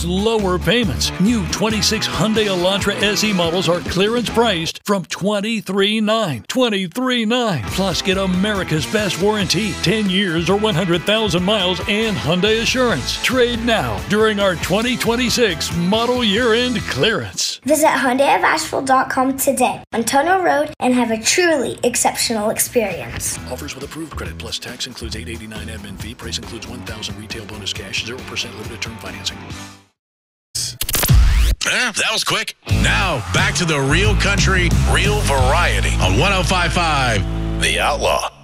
lower payments. New 26 Hyundai Elantra SE models are clearance priced from $23,900. $23,900. Plus, get America's best warranty, 10 years or 100,000 miles, and Hyundai Assurance. Trade now during our 2026 model year-end clearance. Visit HyundaiofAsheville.com today on Tunnel Road and have a truly exceptional experience. Offers with approved credit plus tax includes $889 admin fee. Price includes $1,000 retail bonus cash, 0% limited term financing. That was quick. Now, back to the real country, real variety on 105.5 The Outlaw.